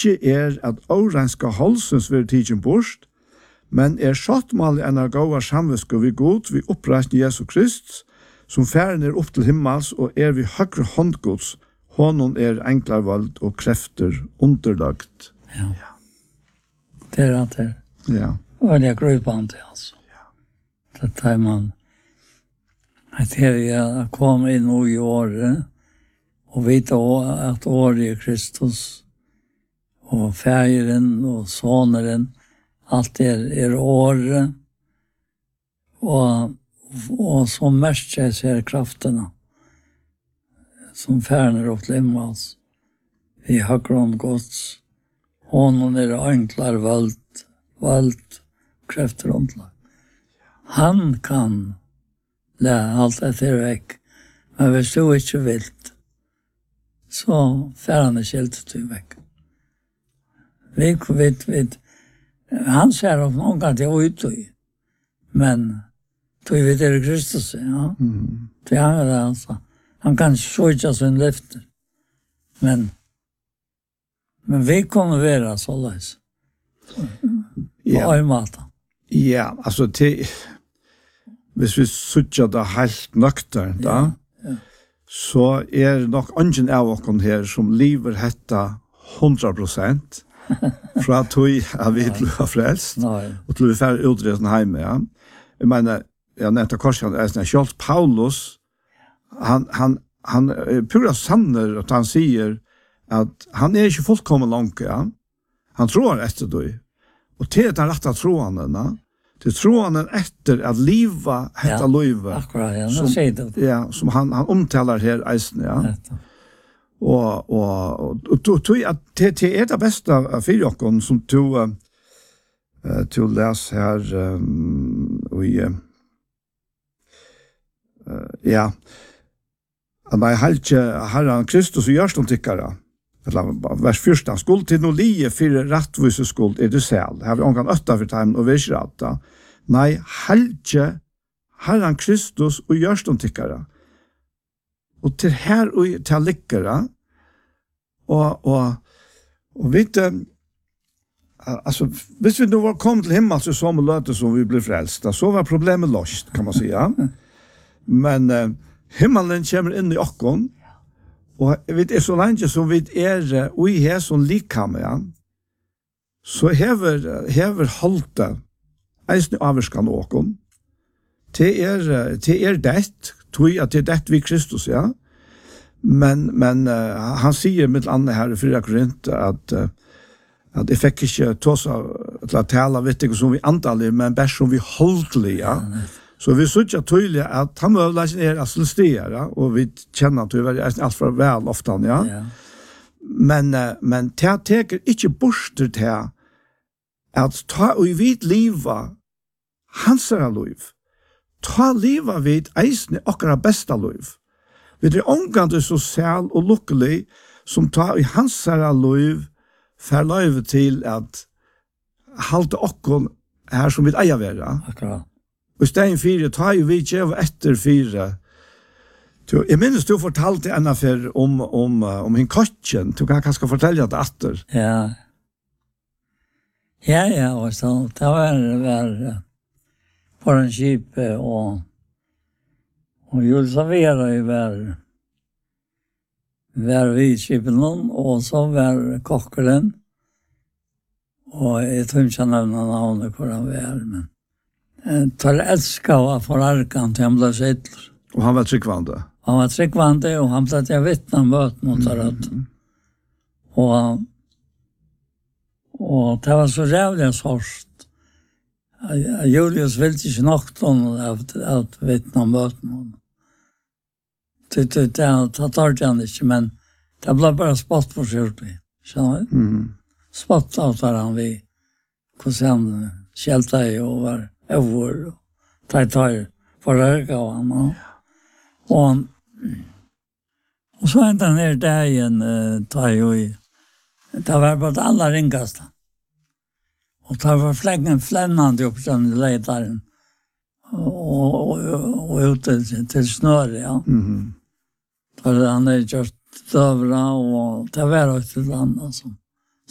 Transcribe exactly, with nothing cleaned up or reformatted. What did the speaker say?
ikke er at årenska holsens vil tidsen bort, men er sattmål enn av gåa samviske vi god, vi oppreisne Jesu Krist, som færen er opp til himmels, og er vi høyre håndgods, honom er enklar vald og krefter underlagt. Ja. ja. Det er at det. Ja. Og det er grøypande, altså. Ja. Det tar man, at her jeg kom inn i året, og vite at året er Kristus, og fægeren og soneren, alt er, er året, og, og så mest jeg ser kraftene, som færner opp til himmels, i høyre gods, honom er enklar vald, vald, krefter ondlag. Han kan lære alt etter vekk, men hvis du ikke vil, så færner han ikke til vekk. Vi vet, vet, han ser opp noen gang til å utøy, men du vet det er Kristus, ja. Mm. Det er det, altså. Han kan skjøyte sin løfter, men, men vi kommer være så løs. Ja. På en måte. Ja, altså, til, hvis vi sutja det helt nøkter, da, ja. Ja. Så er nok ingen av oss her som lever hetta hundra prosent, fra tog jeg vil bli frelst, og til vi får utreden hjemme, ja. Jeg mener, jeg nevnte korset, jeg er Kjolt Paulus, han, han, han er pura sanner at han sier at han er ikke fullkommen langt, ja. Han tror etter det, og til at han rettet troende, ja. Til troende etter at livet heter ja, livet. Akkurat, ja, som, nå sier det. Ja, som han, han omtaler her eisen, ja. Etter. Og og og to at det er det beste av fyrjokken som to uh, to læs her um, og uh, ja at jeg halte Herren Kristus og gjørst om tykkere eller vers første skuld til noe lie for rettvise skuld er det selv har vi omgang åtta for time og visrata nei halte Herren Kristus og gjørst om tykkere og til her og til lykkere og og og vet alltså hvis vi nu var kommet til himmel så som løte som vi blev frelst så var problemet løst kan man säga men uh, himmelen kommer inn i okkon og vet er så lenge som vi er og i her som likam ja så hever hever halte eisne averskan okkon til er til er det tog at det er det vi Kristus ja men men uh, han sier med andre her i fyra Korint at uh, at jeg fikk ikke tåsa til å tale vet ikke som vi antallig men bare som vi holdelig ja så vi så ikke tydelig at han må la seg ned til stier ja og vi kjenner at vi er alt for vel ofte ja, ja. men uh, men det teker ikke borster til at ta og vidt livet hans er liv ta livet vidt eisne akkurat beste liv vi er omgående sosial og lukkelig som tar i hans herre liv for liv til at halte okkon her som vi eier være. Akkurat. Og stein fire tar jo vi ikke etter fire. Jeg minnes du fortalte en affær om, om, om hin kokken. Du kan kanskje fortelle det etter. Ja. Ja, ja, og så det var, var på en skip og Og Jules Savera var var vi i skipen og så var kokkeren og jeg tror ikke han nevner navnet hvor han var men tar elska og forarkan til han ble sittler. Og han var tryggvande? Han var tryggvande og han ble til vittna møt mot det mm. og og det var så rævlig sorst Julius ville ikke nok at, at vittna møt mot Det det det tar jag inte men det blev bara spott på skjortan. Så mm. spott av han vi hur han skälta i och var över ta ta för det går han och och så ända ner där igen ta ju det var bara alla ringast. Och det var flängen flännande upp den ledaren. Och och och ut till snör ja. Mhm. For han er gjort døvra, og det var også et eller annet som